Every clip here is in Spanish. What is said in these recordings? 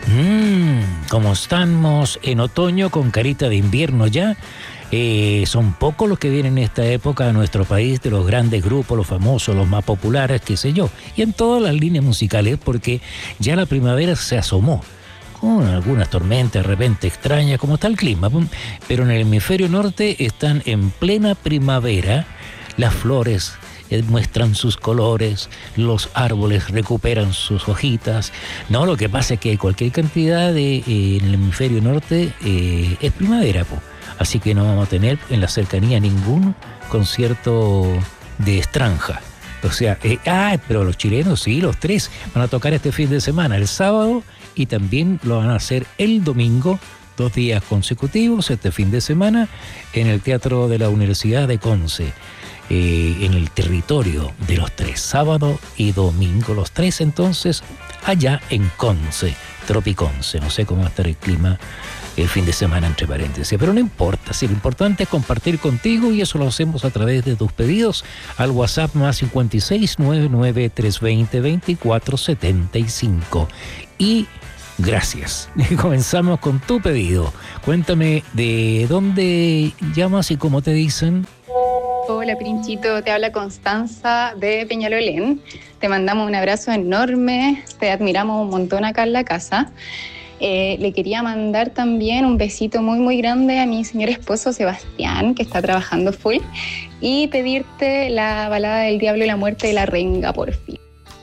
Como estamos en otoño con carita de invierno ya, son pocos los que vienen en esta época a nuestro país, de los grandes grupos, los famosos, los más populares, qué sé yo, y en todas las líneas musicales, porque ya la primavera se asomó, con algunas tormentas de repente extrañas, como está el clima, pero en el hemisferio norte están en plena primavera, las flores muestran sus colores, los árboles recuperan sus hojitas. No, lo que pasa es que cualquier cantidad en el hemisferio norte es primavera, así que no vamos a tener en la cercanía ningún concierto de extranja. O sea, pero los chilenos sí, los tres van a tocar este fin de semana, el sábado, y también lo van a hacer el domingo, 2 días consecutivos, este fin de semana, en el Teatro de la Universidad de Conce. En el territorio de los tres, sábado y domingo, los tres entonces allá en Conce, Tropiconce. No sé cómo va a estar el clima el fin de semana, entre paréntesis, pero no importa, sí, lo importante es compartir contigo, y eso lo hacemos a través de tus pedidos al WhatsApp más 56 99 320 2475. Y gracias. Comenzamos con tu pedido. Cuéntame de dónde llamas y cómo te dicen. Hola, Princhito, te habla Constanza de Peñalolén. Te mandamos un abrazo enorme, te admiramos un montón acá en la casa. Le quería mandar también un besito muy, muy grande a mi señor esposo Sebastián, que está trabajando full, y pedirte la balada del Diablo y la Muerte de la Renga, por fin.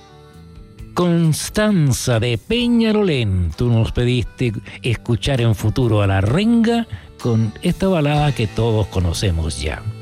Constanza de Peñalolén, tú nos pediste escuchar en futuro a la Renga con esta balada que todos conocemos ya.